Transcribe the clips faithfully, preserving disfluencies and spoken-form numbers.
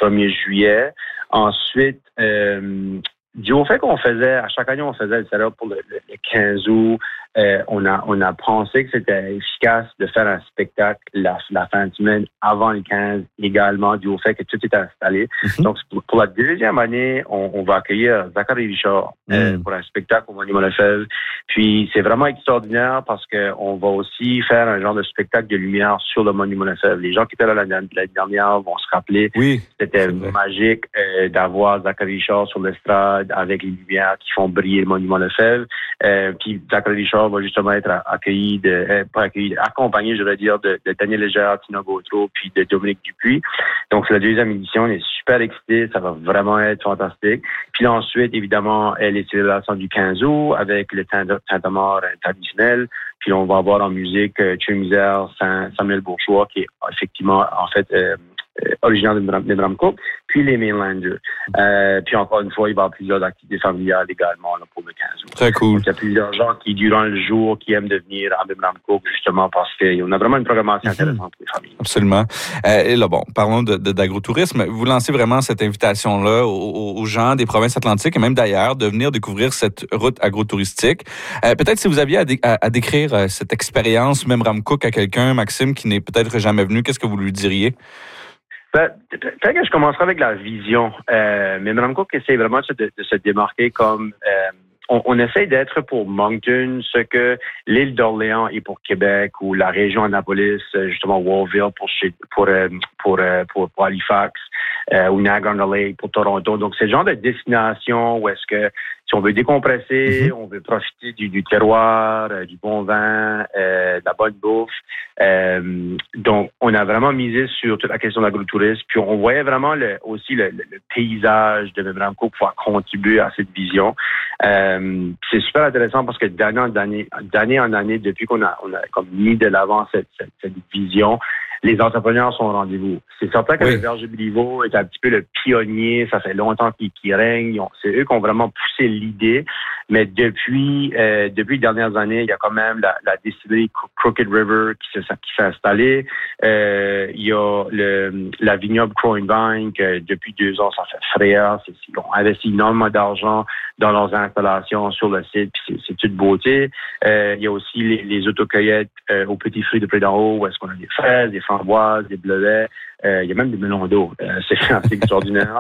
premier juillet. Ensuite, euh, dû au fait qu'on faisait, à chaque année, on faisait le setup pour le, le, le quinze août, euh, on a on a pensé que c'était efficace de faire un spectacle la, la fin de semaine avant le quinze, également, dû au fait que tout était installé. Mm-hmm. Donc, pour, pour la deuxième année, on, on va accueillir Zachary Richard euh, mm. pour un spectacle au Monument Lefebvre. Puis, c'est vraiment extraordinaire parce qu'on va aussi faire un genre de spectacle de lumière sur le Monument Lefebvre. Les gens qui étaient là la, la dernière vont se rappeler. Oui, c'était magique euh, d'avoir Zachary Richard sur l'estrade avec les lumières qui font briller le Monument Lefebvre. Euh, puis, Zachary Richard va justement être accueilli, de, euh, pas accueilli, accompagné, je veux dire, de, de Daniel Légère, Tina Gautreau, puis de Dominique Dupuis. Donc, c'est la deuxième édition. On est super excités. Ça va vraiment être fantastique. Puis ensuite, évidemment, les célébrations du quinze août avec le Tintamarre traditionnel. Puis on va avoir en musique euh, Tchou Misère, Samuel Bourgeois, qui est effectivement, en fait, euh, euh, originaire de Bramco, puis les Mainlanders. Euh, puis encore une fois, il va y avoir plusieurs activités familiales également là, pour le quinze août. Très cool. Donc, il y a plusieurs gens qui, durant le jour, qui aiment devenir à Bramco, justement parce qu'on a vraiment une programmation mm-hmm. intéressante pour les familles. Absolument. Euh, et là, bon, parlons de, de, d'agrotourisme. Vous lancez vraiment cette invitation-là aux, aux gens des provinces atlantiques et même d'ailleurs de venir découvrir cette route agrotouristique. Euh, peut-être si vous aviez à, dé, à, à décrire euh, cette expérience, même Ramcook, à quelqu'un, Maxime, qui n'est peut-être jamais venu, qu'est-ce que vous lui diriez? Ben, peut-être que je commencerai avec la vision. Euh, mais Mme Cook essaie vraiment de, de se démarquer comme... Euh, on, on essaie d'être pour Moncton ce que l'île d'Orléans est pour Québec ou la région Annapolis, justement Warville pour, pour, pour, pour, pour Halifax euh, ou Niagara-on-the-Lake pour Toronto. Donc, c'est le genre de destination où est-ce que si on veut décompresser, mm-hmm. on veut profiter du, du terroir, euh, du bon vin, euh, de la bonne bouffe. Euh, donc, on a vraiment misé sur toute la question de l'agrotourisme. Puis, on voyait vraiment le, aussi le, le, le paysage de Memramco pouvoir contribuer à cette vision. Euh, c'est super intéressant parce que d'année en année, d'année en année, depuis qu'on a, on a comme mis de l'avant cette, cette, cette vision, les entrepreneurs sont au rendez-vous. C'est certain que oui. le Verger Béliveau est un petit peu le pionnier. Ça fait longtemps qu'il, qu'il règne. Ont, c'est eux qui ont vraiment poussé l'idée. Mais depuis euh, depuis les dernières années, il y a quand même la, la distillerie Crooked River qui s'est, qui s'est installée. Euh, il y a le, la vignoble Crow and Vine que depuis deux ans, ça fait frayeur. C'est, ils ont investi énormément d'argent dans leurs installations sur le site. Puis c'est, c'est toute beauté. Euh, il y a aussi les, les autocueillettes euh, aux petits fruits de près d'en haut où est-ce qu'on a des fraises, des framboises, des bleuets. Euh, il y a même des melons d'eau. Euh, c'est assez extraordinaire.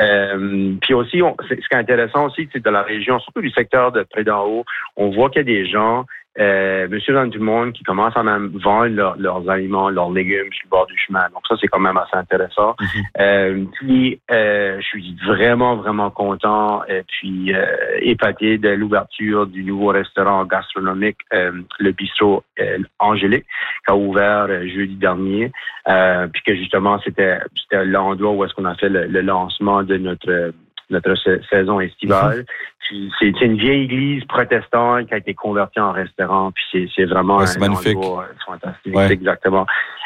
Euh, puis aussi, on, c'est, ce qui est intéressant aussi, c'est de la région, surtout du secteur de près d'en haut, on voit qu'il y a des gens, euh, monsieur dans tout le monde, qui commencent à même vendre leur, leurs aliments, leurs légumes sur le bord du chemin. Donc ça, c'est quand même assez intéressant. Mm-hmm. Euh, puis, euh, je suis vraiment, vraiment content et puis euh, épaté de l'ouverture du nouveau restaurant gastronomique, euh, le bistrot euh, Angélique, qui a ouvert euh, jeudi dernier. Euh, puis que justement, c'était, c'était l'endroit où est-ce qu'on a fait le, le lancement de notre notre saison estivale. Mm-hmm. Puis c'est, c'est une vieille église protestante qui a été convertie en restaurant. Puis c'est, c'est vraiment ouais, c'est un magnifique. endroit fantastique. Ouais. Exactement.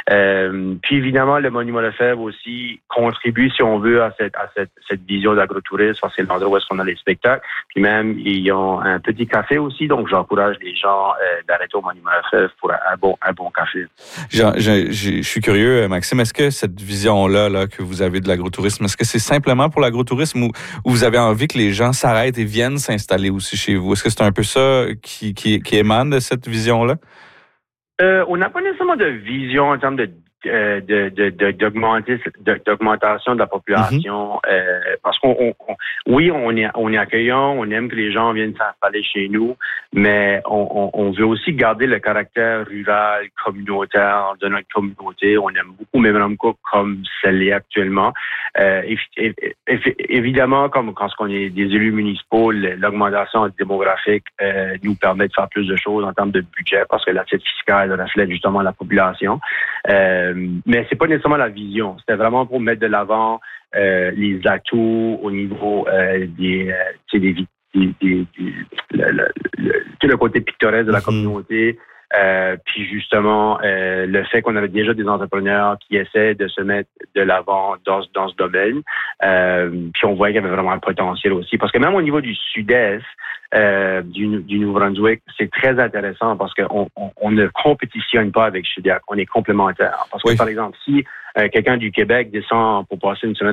Euh, puis évidemment, le Monument Lefebvre aussi contribue, si on veut, à cette à cette, cette vision d'agro-tourisme. Parce que c'est l'endroit où est-ce qu'on a les spectacles. Puis même, ils ont un petit café aussi. Donc, j'encourage les gens euh, d'arrêter au Monument Lefebvre pour un, un bon un bon café. Je, je, je, je suis curieux, Maxime. Est-ce que cette vision-là là, que vous avez de l'agro-tourisme, est-ce que c'est simplement pour l'agro-tourisme ou, ou vous avez envie que les gens s'arrêtent et viennent s'installer aussi chez vous? Est-ce que c'est un peu ça qui, qui, qui émane de cette vision-là? Euh, on n'a pas nécessairement de vision en termes de euh, de, de, de, d'augmenter, de, d'augmentation de la population. Mm-hmm. Euh, parce qu'on, on, on, oui, on est, on est accueillant, on aime que les gens viennent s'installer chez nous, mais on, on, on veut aussi garder le caractère rural, communautaire de notre communauté. On aime beaucoup Memramcook comme celle est actuellement. Euh, évidemment, comme quand on est des élus municipaux, l'augmentation démographique euh, nous permet de faire plus de choses en termes de budget parce que l'assiette fiscale reflète justement la population. Euh, mais c'est pas nécessairement la vision. C'était vraiment pour mettre de l'avant euh, les atouts au niveau euh, des, euh, des, des, des, des le, le, le, tout le côté pittoresque de la mm-hmm. communauté. Euh, puis justement, euh, le fait qu'on avait déjà des entrepreneurs qui essaient de se mettre de l'avant dans, dans ce domaine. Euh, puis on voyait qu'il y avait vraiment un potentiel aussi. Parce que même au niveau du sud-est, euh, du, du Nouveau-Brunswick, c'est très intéressant parce qu'on on, on ne compétitionne pas avec Shediac. On est complémentaires. Parce que, oui. par exemple, si euh, quelqu'un du Québec descend pour passer une semaine